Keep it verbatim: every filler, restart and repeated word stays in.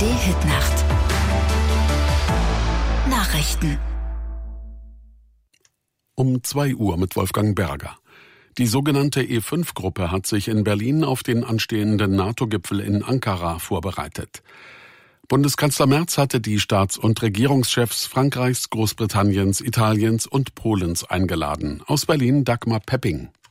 Hitnacht. Nachrichten. Um zwei Uhr mit Wolfgang Berger. Die sogenannte E fünf Gruppe hat sich in Berlin auf den anstehenden NATO-Gipfel in Ankara vorbereitet. Bundeskanzler Merz hatte die Staats- und Regierungschefs Frankreichs, Großbritanniens, Italiens und Polens eingeladen. Aus Berlin Dagmar Pepping.